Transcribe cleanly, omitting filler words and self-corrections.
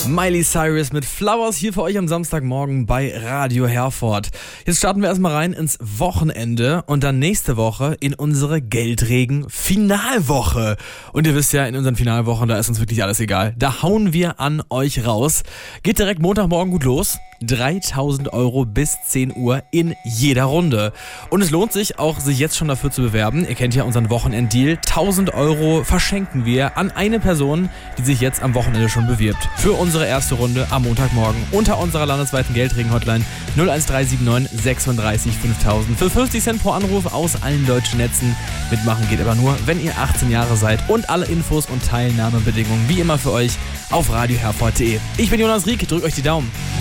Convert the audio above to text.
Miley Cyrus mit Flowers hier für euch am Samstagmorgen bei Radio Herford. Jetzt starten wir erstmal rein ins Wochenende und dann nächste Woche in unsere Geldregen-Finalwoche. Und ihr wisst ja, in unseren Finalwochen, da ist uns wirklich alles egal. Da hauen wir an euch raus. Geht direkt Montagmorgen gut los. 3.000 € bis 10 Uhr in jeder Runde. Und es lohnt sich auch, sich jetzt schon dafür zu bewerben. Ihr kennt ja unseren Wochenenddeal. 1.000 € verschenken wir an eine Person, die sich jetzt am Wochenende schon bewirbt. Für unsere erste Runde am Montagmorgen unter unserer landesweiten Geldregen-Hotline 01379 36 5000. Für 50 Cent pro Anruf aus allen deutschen Netzen. Mitmachen geht aber nur, wenn ihr 18 Jahre seid. Und alle Infos und Teilnahmebedingungen wie immer für euch auf radioherford.de. Ich bin Jonas Rieck, drückt euch die Daumen.